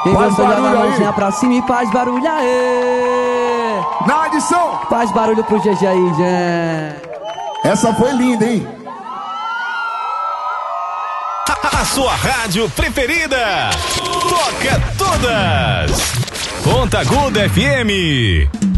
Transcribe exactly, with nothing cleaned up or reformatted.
Quem Faz gostou, joga a barulho mãozinha aí. pra cima e faz barulho aí. Na adição. Faz barulho pro G G aí, gente. Essa foi linda, hein? A sua rádio preferida. Toca todas. Ponta Aguda F M.